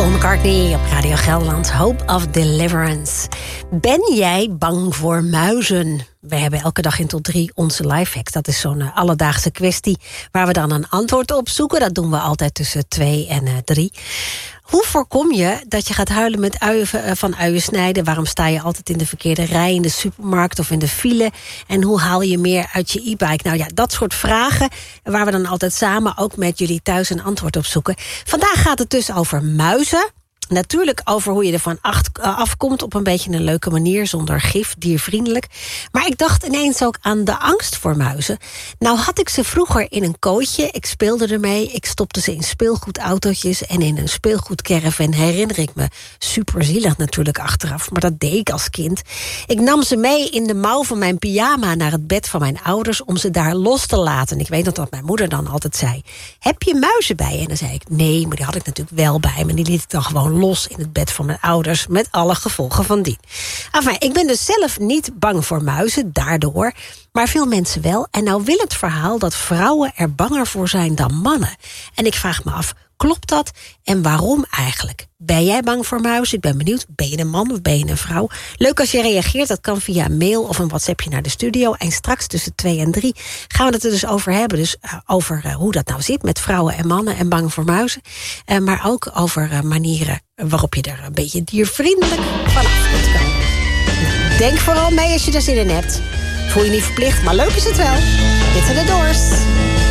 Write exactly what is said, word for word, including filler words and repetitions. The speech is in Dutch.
Paul McCartney op Radio Gelderland, Hope of Deliverance. Ben jij bang voor muizen? We hebben elke dag in tot drie onze lifehack. Dat is zo'n uh, alledaagse kwestie waar we dan een antwoord op zoeken. Dat doen we altijd tussen twee en uh, drie. Hoe voorkom je dat je gaat huilen met uien, uh, van uien snijden? Waarom sta je altijd in de verkeerde rij in de supermarkt of in de file? En hoe haal je meer uit je e-bike? Nou ja, dat soort vragen waar we dan altijd samen ook met jullie thuis een antwoord op zoeken. Vandaag gaat het dus over muizen. Natuurlijk over hoe je ervan afkomt op een beetje een leuke manier, zonder gif, diervriendelijk. Maar ik dacht ineens ook aan de angst voor muizen. Nou had ik ze vroeger in een kootje, ik speelde ermee, ik stopte ze in speelgoedautootjes en in een speelgoedcaravan, herinner ik me. Super zielig natuurlijk achteraf, maar dat deed ik als kind. Ik nam ze mee in de mouw van mijn pyjama naar het bed van mijn ouders om ze daar los te laten. Ik weet nog dat mijn moeder dan altijd zei, heb je muizen bij je? En dan zei ik, nee, maar die had ik natuurlijk wel bij me. Die liet ik dan gewoon los in het bed van mijn ouders, met alle gevolgen van dien. Enfin, ik ben dus zelf niet bang voor muizen, daardoor, maar veel mensen wel. En nou wil het verhaal dat vrouwen er banger voor zijn dan mannen. En ik vraag me af, klopt dat? En waarom eigenlijk? Ben jij bang voor muizen? Ik ben benieuwd. Ben je een man of ben je een vrouw? Leuk als je reageert. Dat kan via een mail of een WhatsAppje naar de studio. En straks tussen twee en drie gaan we het er dus over hebben. Dus uh, over uh, hoe dat nou zit met vrouwen en mannen en bang voor muizen. Uh, maar ook over uh, manieren waarop je er een beetje diervriendelijk vanaf kunt komen. Denk vooral mee als je er zin in hebt. Voel je niet verplicht, maar leuk is het wel. Dit zijn de Doors.